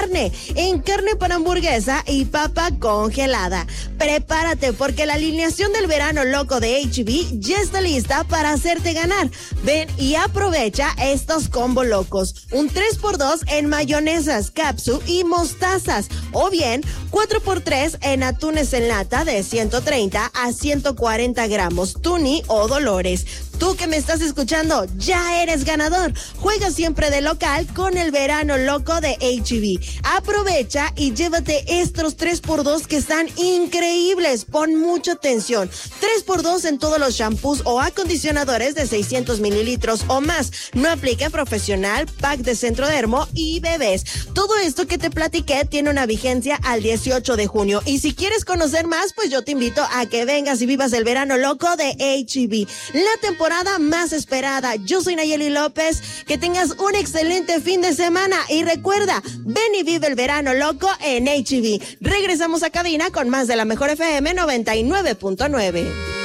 en carne para hamburguesa y papa congelada. Prepárate porque la alineación del verano loco de H-E-B ya está lista para hacerte ganar. Ven y aprovecha estos combo locos. Un 3x2 en mayonesas, capsu y mostazas. O bien 4x3 en atunes en lata de 130 a 140 gramos, Tuni o Dolores. Tú que me estás escuchando, ya eres ganador. Juega siempre de local con el verano loco de H-E-B. Aprovecha y llévate estos 3x2 que están increíbles. Pon mucha atención. 3x2 en todos los shampoos o acondicionadores de 600 mililitros o más. No aplica profesional, pack de Centrodermo y bebés. Todo esto que te platiqué tiene una vigencia al 18 de junio. Y si quieres conocer más, pues yo te invito a que vengas y vivas el verano loco de H-E-B. La temporada más esperada. Yo soy Nayeli López. Que tengas un excelente fin de semana. Y recuerda, ven y vive el verano loco en H-E-B. Regresamos a cabina con más de la mejor FM 99.9.